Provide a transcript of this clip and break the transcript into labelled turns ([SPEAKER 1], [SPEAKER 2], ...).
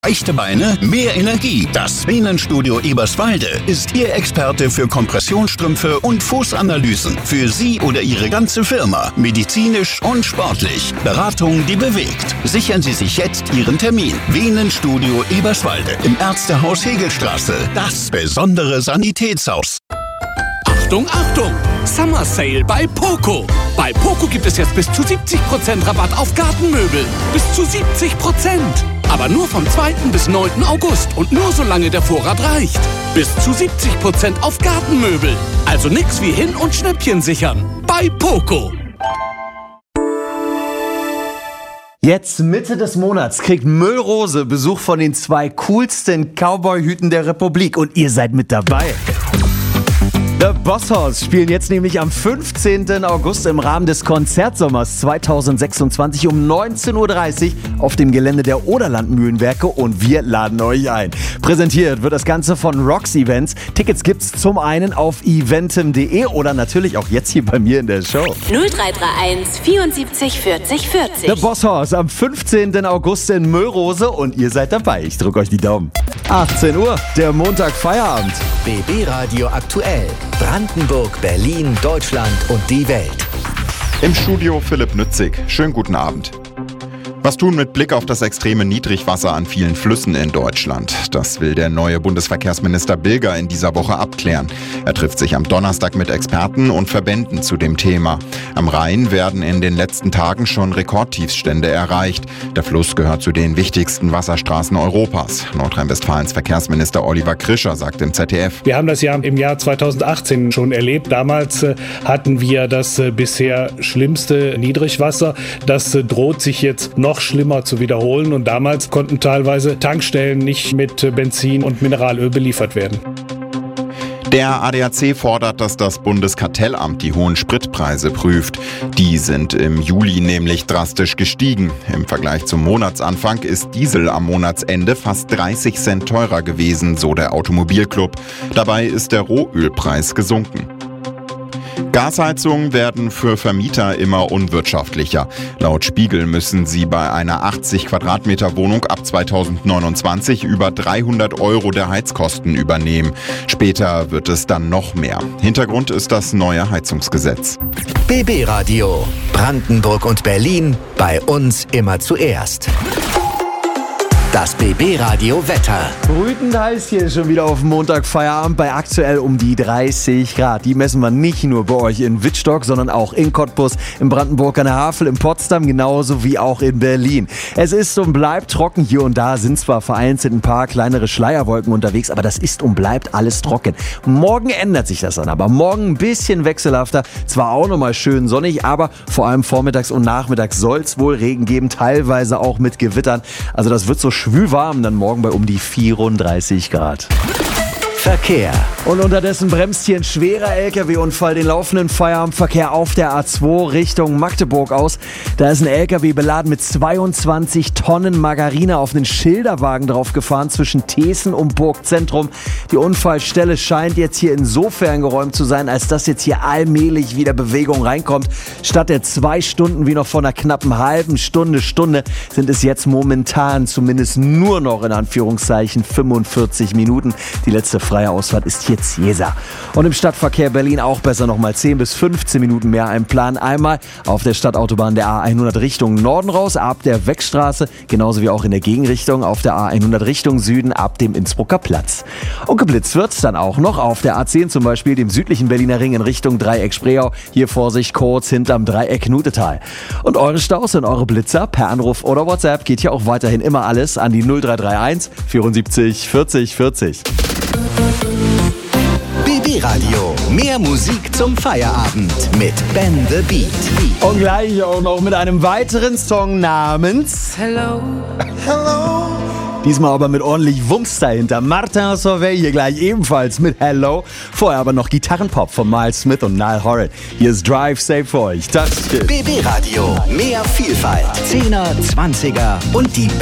[SPEAKER 1] Leichte Beine, mehr Energie. Das Venenstudio Eberswalde ist Ihr Experte für Kompressionsstrümpfe und Fußanalysen. Für Sie oder Ihre ganze Firma. Medizinisch und sportlich. Beratung, die bewegt. Sichern Sie sich jetzt Ihren Termin. Venenstudio Eberswalde im Ärztehaus Hegelstraße. Das besondere Sanitätshaus.
[SPEAKER 2] Achtung, Achtung! Summer Sale bei Poco. Bei Poco gibt es jetzt bis zu 70% Rabatt auf Gartenmöbel. Bis zu 70%. Aber nur vom 2. bis 9. August und nur solange der Vorrat reicht. Bis zu 70% auf Gartenmöbel. Also nix wie hin und Schnäppchen sichern. Bei Poco.
[SPEAKER 3] Jetzt Mitte des Monats kriegt Müllrose Besuch von den 2 coolsten Cowboy-Hüten der Republik und ihr seid mit dabei. The Boss Hoss spielen jetzt nämlich am 15. August im Rahmen des Konzertsommers 2026 um 19.30 Uhr auf dem Gelände der Oderland-Mühlenwerke und wir laden euch ein. Präsentiert wird das Ganze von Rocks Events. Tickets gibt's zum einen auf eventim.de oder natürlich auch jetzt hier bei mir in der Show.
[SPEAKER 4] 0331 74 40 40.
[SPEAKER 3] The Boss Hoss am 15. August in Müllrose und ihr seid dabei. Ich drücke euch die Daumen. 18 Uhr, der Montag Feierabend.
[SPEAKER 5] BB Radio aktuell. Brandenburg, Berlin, Deutschland und die Welt.
[SPEAKER 6] Im Studio Philipp Nützig. Schönen guten Abend. Was tun mit Blick auf das extreme Niedrigwasser an vielen Flüssen in Deutschland? Das will der neue Bundesverkehrsminister Bilger in dieser Woche abklären. Er trifft sich am Donnerstag mit Experten und Verbänden zu dem Thema. Am Rhein werden in den letzten Tagen schon Rekordtiefstände erreicht. Der Fluss gehört zu den wichtigsten Wasserstraßen Europas. Nordrhein-Westfalens Verkehrsminister Oliver Krischer sagt im ZDF:
[SPEAKER 7] Wir haben das ja im Jahr 2018 schon erlebt. Damals hatten wir das bisher schlimmste Niedrigwasser. Das droht sich jetzt noch schlimmer zu wiederholen und damals konnten teilweise Tankstellen nicht mit Benzin und Mineralöl beliefert werden.
[SPEAKER 6] Der ADAC fordert, dass das Bundeskartellamt die hohen Spritpreise prüft. Die sind im Juli nämlich drastisch gestiegen. Im Vergleich zum Monatsanfang ist Diesel am Monatsende fast 30 Cent teurer gewesen, so der Automobilclub. Dabei ist der Rohölpreis gesunken. Gasheizungen werden für Vermieter immer unwirtschaftlicher. Laut Spiegel müssen sie bei einer 80 Quadratmeter Wohnung ab 2029 über 300 € der Heizkosten übernehmen. Später wird es dann noch mehr. Hintergrund ist das neue Heizungsgesetz.
[SPEAKER 5] BB Radio. Brandenburg und Berlin. Bei uns immer zuerst. Das BB Radio Wetter.
[SPEAKER 3] Brütend heiß hier schon wieder auf Montag Feierabend bei aktuell um die 30 Grad. Die messen wir nicht nur bei euch in Wittstock, sondern auch in Cottbus, in Brandenburg an der Havel, in Potsdam, genauso wie auch in Berlin. Es ist und bleibt trocken. Hier und da sind zwar vereinzelt ein paar kleinere Schleierwolken unterwegs, aber das ist und bleibt alles trocken. Morgen ändert sich das dann aber. Morgen ein bisschen wechselhafter. Zwar auch nochmal schön sonnig, aber vor allem vormittags und nachmittags soll es wohl Regen geben, teilweise auch mit Gewittern. Also das wird so schwülwarm dann morgen bei um die 34 Grad.
[SPEAKER 5] Verkehr.
[SPEAKER 3] Und unterdessen bremst hier ein schwerer LKW-Unfall den laufenden Feierabendverkehr auf der A2 Richtung Magdeburg aus. Da ist ein LKW beladen mit 22 Tonnen Margarine auf einen Schilderwagen draufgefahren zwischen Thesen und Burgzentrum. Die Unfallstelle scheint jetzt hier insofern geräumt zu sein, als dass jetzt hier allmählich wieder Bewegung reinkommt. Statt der 2 Stunden wie noch vor einer knappen halben Stunde sind es jetzt momentan zumindest nur noch in Anführungszeichen 45 Minuten. Die letzte freie Ausfahrt ist jetzt Jesa. Und im Stadtverkehr Berlin auch besser nochmal 10 bis 15 Minuten mehr einplanen. Einmal auf der Stadtautobahn der A100 Richtung Norden raus, ab der Weckstraße, genauso wie auch in der Gegenrichtung auf der A100 Richtung Süden, ab dem Innsbrucker Platz. Und geblitzt wird's dann auch noch auf der A10 zum Beispiel, dem südlichen Berliner Ring in Richtung Dreieck Spreeau. Hier Vorsicht kurz hinterm Dreieck Knutetal. Und eure Staus und eure Blitzer per Anruf oder WhatsApp geht hier auch weiterhin immer alles an die 0331 74 40 40.
[SPEAKER 5] BB Radio. Mehr Musik zum Feierabend mit Ben the Beat.
[SPEAKER 3] Und gleich auch noch mit einem weiteren Song namens
[SPEAKER 8] Hello.
[SPEAKER 3] Diesmal aber mit ordentlich Wumms dahinter. Martin Solveig hier gleich ebenfalls mit Hello. Vorher aber noch Gitarrenpop von Miles Smith und Niall Horan. Hier ist Drive Safe für euch. Das ist
[SPEAKER 5] BB Radio. Mehr Vielfalt. 10er, 20er und die